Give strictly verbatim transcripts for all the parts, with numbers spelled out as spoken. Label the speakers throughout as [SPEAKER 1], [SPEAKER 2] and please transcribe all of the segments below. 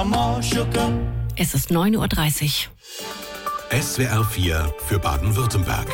[SPEAKER 1] more sugar.
[SPEAKER 2] Es ist neun Uhr dreißig.
[SPEAKER 3] S W R vier für Baden-Württemberg.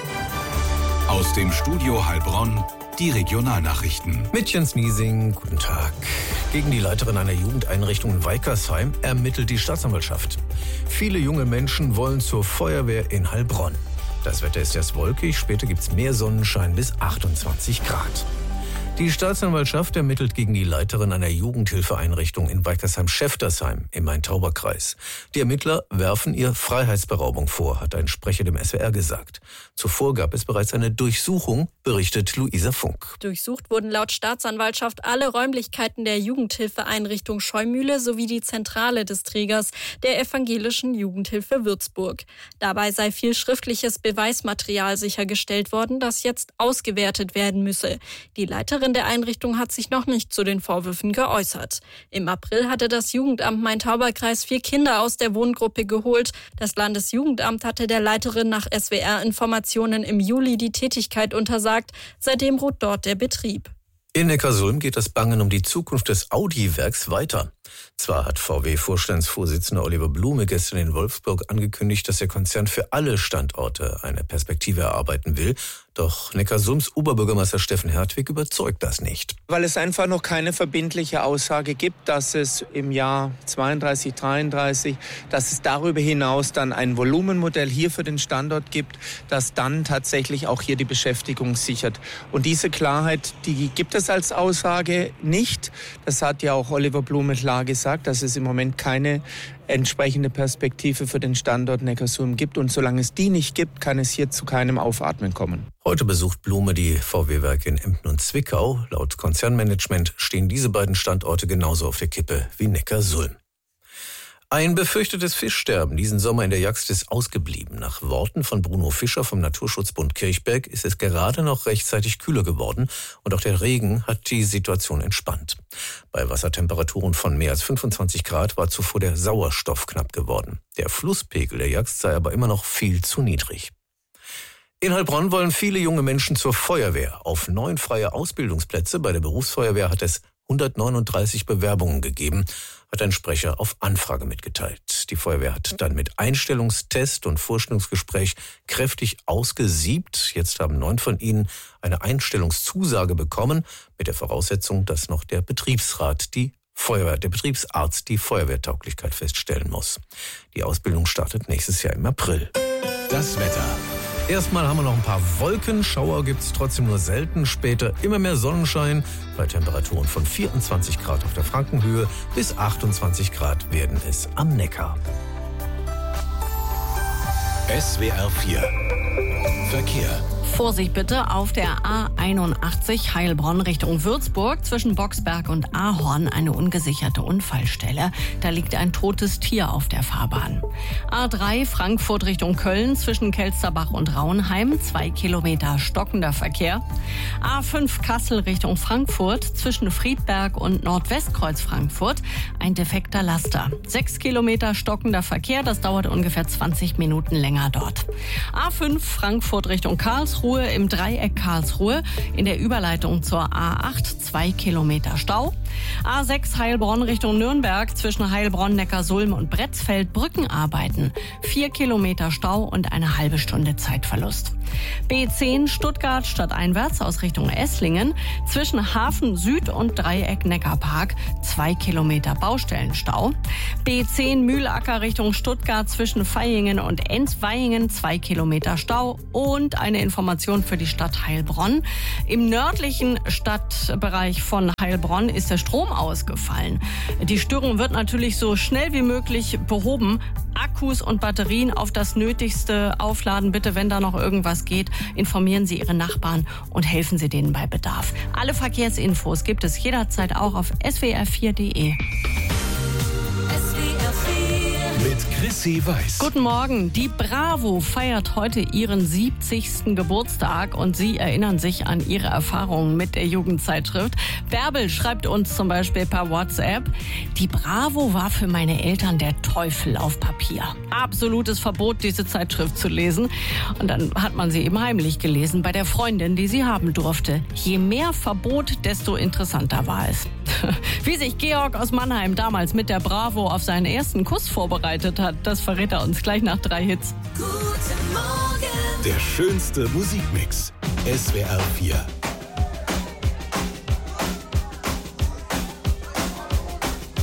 [SPEAKER 3] Aus dem Studio Heilbronn die Regionalnachrichten.
[SPEAKER 4] Mit Jens Niesing, guten Tag. Gegen die Leiterin einer Jugendeinrichtung in Weikersheim ermittelt die Staatsanwaltschaft. Viele junge Menschen wollen zur Feuerwehr in Heilbronn. Das Wetter ist erst wolkig, später gibt's mehr Sonnenschein bis achtundzwanzig Grad. Die Staatsanwaltschaft ermittelt gegen die Leiterin einer Jugendhilfeeinrichtung in Weikersheim-Schäftersheim im Main-Tauber-Kreis. Die Ermittler werfen ihr Freiheitsberaubung vor, hat ein Sprecher dem S W R gesagt. Zuvor gab es bereits eine Durchsuchung, berichtet Luisa Funk.
[SPEAKER 5] Durchsucht wurden laut Staatsanwaltschaft alle Räumlichkeiten der Jugendhilfeeinrichtung Scheumühle sowie die Zentrale des Trägers, der Evangelischen Jugendhilfe Würzburg. Dabei sei viel schriftliches Beweismaterial sichergestellt worden, das jetzt ausgewertet werden müsse. Die Leiterin der Einrichtung hat sich noch nicht zu den Vorwürfen geäußert. Im April hatte das Jugendamt Main-Tauber-Kreis vier Kinder aus der Wohngruppe geholt. Das Landesjugendamt hatte der Leiterin nach S W R-Informationen im Juli die Tätigkeit untersagt. Seitdem ruht dort der Betrieb.
[SPEAKER 4] In Neckarsulm geht das Bangen um die Zukunft des Audi-Werks weiter. Zwar hat V W-Vorstandsvorsitzender Oliver Blume gestern in Wolfsburg angekündigt, dass der Konzern für alle Standorte eine Perspektive erarbeiten will. Doch Neckarsulms Oberbürgermeister Steffen Hertwig überzeugt das nicht.
[SPEAKER 6] Weil es einfach noch keine verbindliche Aussage gibt, dass es im Jahr zweiunddreißig, dreiunddreißig, dass es darüber hinaus dann ein Volumenmodell hier für den Standort gibt, das dann tatsächlich auch hier die Beschäftigung sichert. Und diese Klarheit, die gibt es als Aussage nicht. Das hat ja auch Oliver Blume klar gesagt, dass es im Moment keine entsprechende Perspektive für den Standort Neckarsulm gibt. Und solange es die nicht gibt, kann es hier zu keinem Aufatmen kommen.
[SPEAKER 4] Heute besucht Blume die V W-Werke in Emden und Zwickau. Laut Konzernmanagement stehen diese beiden Standorte genauso auf der Kippe wie Neckarsulm. Ein befürchtetes Fischsterben diesen Sommer in der Jagst ist ausgeblieben. Nach Worten von Bruno Fischer vom Naturschutzbund Kirchberg ist es gerade noch rechtzeitig kühler geworden und auch der Regen hat die Situation entspannt. Bei Wassertemperaturen von mehr als fünfundzwanzig Grad war zuvor der Sauerstoff knapp geworden. Der Flusspegel der Jagst sei aber immer noch viel zu niedrig. In Heilbronn wollen viele junge Menschen zur Feuerwehr. Auf neun freie Ausbildungsplätze bei der Berufsfeuerwehr hat es hundertneununddreißig Bewerbungen gegeben, hat ein Sprecher auf Anfrage mitgeteilt. Die Feuerwehr hat dann mit Einstellungstest und Vorstellungsgespräch kräftig ausgesiebt. Jetzt haben neun von ihnen eine Einstellungszusage bekommen, mit der Voraussetzung, dass noch der Betriebsrat die Feuerwehr, der Betriebsarzt die Feuerwehrtauglichkeit feststellen muss. Die Ausbildung startet nächstes Jahr im April.
[SPEAKER 3] Das Wetter.
[SPEAKER 4] Erstmal haben wir noch ein paar Wolken, Schauer gibt's trotzdem nur selten, später immer mehr Sonnenschein, bei Temperaturen von vierundzwanzig Grad auf der Frankenhöhe bis achtundzwanzig Grad werden es am Neckar.
[SPEAKER 3] S W R vier Verkehr.
[SPEAKER 2] Vorsicht bitte auf der A einundachtzig Heilbronn Richtung Würzburg zwischen Boxberg und Ahorn eine ungesicherte Unfallstelle. Da liegt ein totes Tier auf der Fahrbahn. A drei Frankfurt Richtung Köln zwischen Kelsterbach und Rauenheim, zwei Kilometer stockender Verkehr. A fünf Kassel Richtung Frankfurt zwischen Friedberg und Nordwestkreuz Frankfurt, ein defekter Laster. Sechs Kilometer stockender Verkehr, das dauert ungefähr zwanzig Minuten länger dort. A fünf Frankfurt Richtung Karlsruhe im Dreieck Karlsruhe, in der Überleitung zur A acht, zwei Kilometer Stau. A sechs Heilbronn Richtung Nürnberg zwischen Heilbronn, Neckarsulm und Bretzfeld Brückenarbeiten. Vier Kilometer Stau und eine halbe Stunde Zeitverlust. B zehn Stuttgart stadteinwärts aus Richtung Esslingen zwischen Hafen Süd und Dreieck Neckarpark. Zwei Kilometer Baustellenstau. B zehn Mühlacker Richtung Stuttgart zwischen Vaihingen und Ensweihingen. Zwei Kilometer Stau und eine Information für die Stadt Heilbronn. Im nördlichen Stadtbereich von Heilbronn ist der Strom ausgefallen. Die Störung wird natürlich so schnell wie möglich behoben. Akkus und Batterien auf das Nötigste aufladen. Bitte, wenn da noch irgendwas geht, informieren Sie Ihre Nachbarn und helfen Sie denen bei Bedarf. Alle Verkehrsinfos gibt es jederzeit auch auf s w r vier punkt d e.
[SPEAKER 3] Mit Chrissy Weiß.
[SPEAKER 2] Guten Morgen. Die Bravo feiert heute ihren siebzigsten Geburtstag und Sie erinnern sich an Ihre Erfahrungen mit der Jugendzeitschrift. Bärbel schreibt uns zum Beispiel per WhatsApp: Die Bravo war für meine Eltern der Teufel auf Papier. Absolutes Verbot, diese Zeitschrift zu lesen. Und dann hat man sie eben heimlich gelesen bei der Freundin, die sie haben durfte. Je mehr Verbot, desto interessanter war es. Wie sich Georg aus Mannheim damals mit der Bravo auf seinen ersten Kuss vorbereitet hat, das verrät er uns gleich nach drei Hits.
[SPEAKER 3] Guten Morgen. Der schönste Musikmix. S W R vier.